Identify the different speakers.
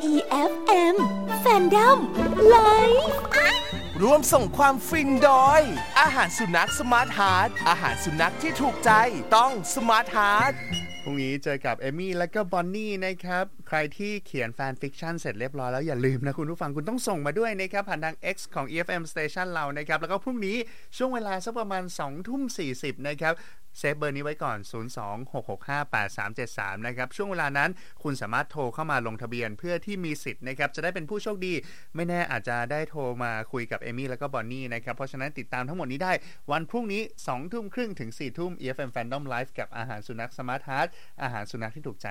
Speaker 1: EFM Fandom Live
Speaker 2: ร่วมส่งความฟินโดยอาหารสุนัขสมาร์ทฮาร์ทอาหารสุนัขที่ถูกใจต้องสมาร์ทฮาร์ท
Speaker 3: พรุ่งนี้เจอกับเอมี่และก็บอนนี่นะครับใครที่เขียนแฟนฟิกชันเสร็จเรียบร้อยแล้วอย่าลืมนะคุณผู้ฟังคุณต้องส่งมาด้วยนะครับผ่านทาง X ของ EFM Station เรานะครับแล้วก็พรุ่งนี้ช่วงเวลาสักประมาณ 20:40 นะครับเซฟเบอร์นี้ไว้ก่อน 026658373 นะครับช่วงเวลานั้นคุณสามารถโทรเข้ามาลงทะเบียนเพื่อที่มีสิทธิ์นะครับจะได้เป็นผู้โชคดีไม่แน่อาจจะได้โทรมาคุยกับเอมี่แล้วก็บอนนี่นะครับเพราะฉะนั้นติดตามทั้งหมดนี้ได้วันพรุ่งนี้ 20:30 ถึง 4:00 EFM Fandom Live กับอาหารสุนัขสมาร์ทฮาร์ทอาหารสุนัขที่ถูกใจ